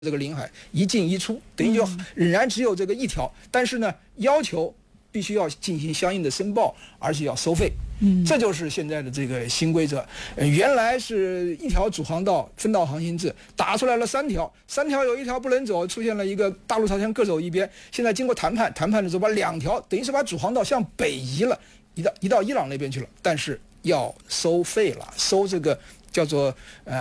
这个领海一进一出，等于就仍然只有这个一条，但是呢，要求必须要进行相应的申报，而且要收费。这就是现在的这个新规则。原来是一条主航道分道航行制，打出来了3条有一条不能走，出现了一个大陆朝鲜各走一边。现在经过谈判的时候，把2条等于是把主航道向北移了，移到伊朗那边去了，但是要收费了，收这个叫做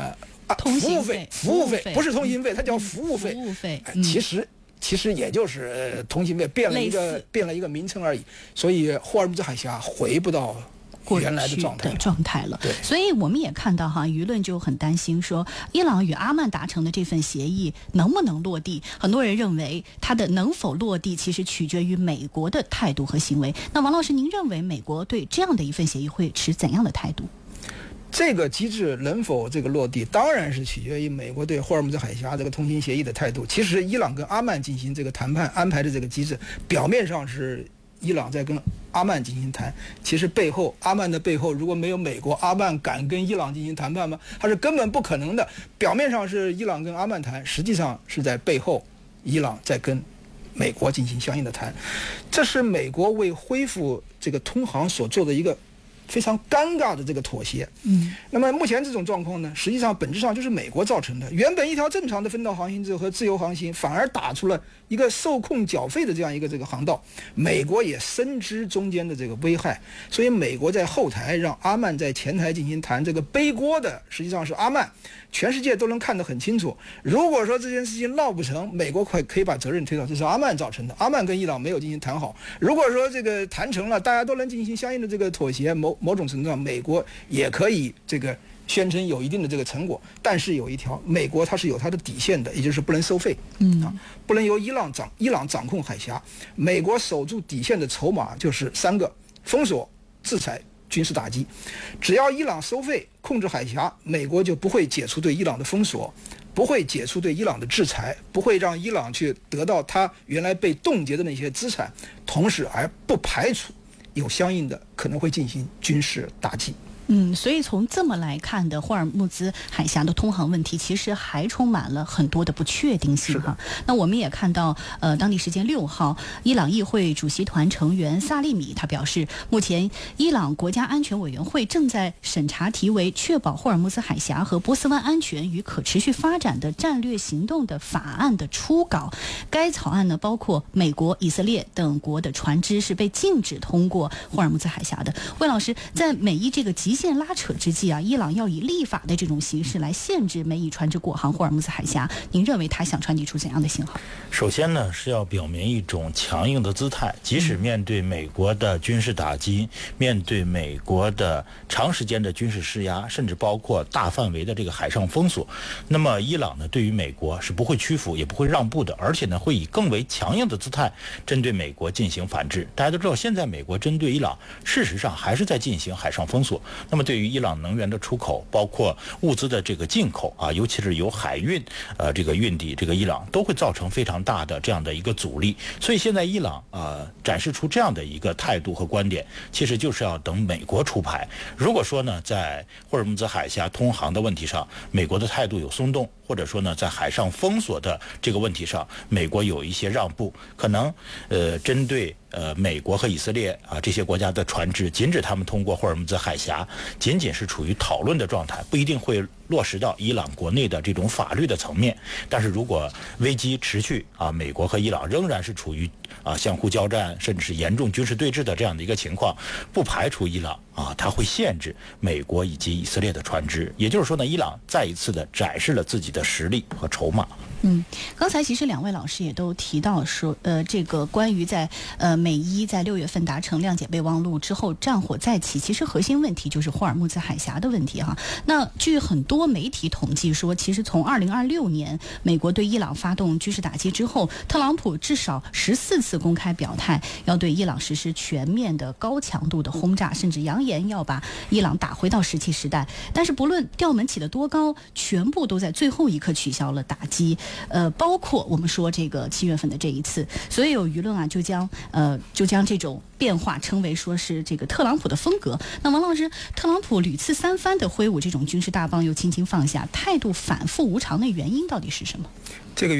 服务费不是通行费，它叫服务费。其实也就是通行费变了一个名称而已，所以霍尔木兹海峡回不到原来的状态了。对， 所以我们也看到舆论就很担心说，伊朗与阿曼达成的这份协议能不能落地？很多人认为它的能否落地，其实取决于美国的态度和行为。那王老师，您认为美国对这样的一份协议会持怎样的态度？ 这个机制能否这个落地，当然是取决于美国对霍尔木兹海峡这个通行协议的态度。其实伊朗跟阿曼进行这个谈判安排的这个机制，表面上是伊朗在跟阿曼进行谈，其实阿曼的背后如果没有美国，阿曼敢跟伊朗进行谈判吗？它是根本不可能的。表面上是伊朗跟阿曼谈，实际上是在背后伊朗在跟美国进行相应的谈。这是美国为恢复这个通航所做的一个非常尴尬的这个妥协。那么目前这种状况呢，实际上本质上就是美国造成的。原本一条正常的分道航行制和自由航行，反而打出了一个受控缴费的这样一个这个航道。美国也深知中间的这个危害，所以美国在后台让阿曼在前台进行谈，这个背锅的实际上是阿曼。全世界都能看得很清楚，如果说这件事情闹不成，美国可以把责任推到这是阿曼造成的，阿曼跟伊朗没有进行谈好。如果说这个谈成了，大家都能进行相应的这个妥协，某种程度上美国也可以这个宣称有一定的这个成果。但是有一条，美国它是有它的底线的，也就是不能收费，不能由伊朗掌控海峡。美国守住底线的筹码就是3个：封锁、制裁、军事打击。只要伊朗收费控制海峡，美国就不会解除对伊朗的封锁，不会解除对伊朗的制裁，不会让伊朗去得到他原来被冻结的那些资产，同时而不排除有相应的可能会进行军事打击。 所以从这么来看的霍尔木兹海峡的通航问题，其实还充满了很多的不确定性哈。那我们也看到，当地时间6号，伊朗议会主席团成员萨利米他表示，目前伊朗国家安全委员会正在审查题为《确保霍尔木兹海峡和波斯湾安全与可持续发展的战略行动》的法案的初稿。该草案呢，包括美国、以色列等国的船只是被禁止通过霍尔木兹海峡的。魏老师，在美伊这个极限拉扯之际伊朗要以立法的这种形式来限制美伊船只过航霍尔木兹海峡，您认为他想传递出怎样的信号？ 首先呢，是要表明一种强硬的姿态，即使面对美国的军事打击，面对美国的长时间的军事施压，甚至包括大范围的这个海上封锁，那么伊朗呢，对于美国是不会屈服也不会让步的，而且呢，会以更为强硬的姿态针对美国进行反制。大家都知道，现在美国针对伊朗事实上还是在进行海上封锁。那么对于伊朗能源的出口，包括物资的这个进口尤其是有海运这个运抵这个伊朗，都会造成非常大的这样的一个阻力。所以现在伊朗展示出这样的一个态度和观点，其实就是要等美国出牌。如果说呢，在霍尔木兹海峡通航的问题上，美国的态度有松动，或者说呢，在海上封锁的这个问题上，美国有一些让步，可能针对美国和以色列这些国家的船只禁止他们通过霍尔木兹海峡，仅仅是处于讨论的状态，不一定会落实到伊朗国内的这种法律的层面。但是如果危机持续美国和伊朗仍然是处于相互交战，甚至是严重军事对峙的这样的一个情况，不排除伊朗它会限制美国以及以色列的船只。也就是说呢，伊朗再一次的展示了自己的实力和筹码。 刚才其实2位老师也都提到说，这个关于在美伊在6月份达成谅解备忘录之后战火再起，其实核心问题就是霍尔木兹海峡的问题哈。那据很多媒体统计说，其实从2026年美国对伊朗发动军事打击之后，特朗普至少14次公开表态要对伊朗实施全面的高强度的轰炸，甚至扬扬言要把伊朗打回到石器时代，但是不论调门起得多高，全部都在最后一刻取消了打击。包括我们说这个7月份的这一次，所以有舆论啊就将这种变化称为说是这个特朗普的风格。那王老师，特朗普屡次三番的挥舞这种军事大棒又轻轻放下，态度反复无常的原因到底是什么？ 这个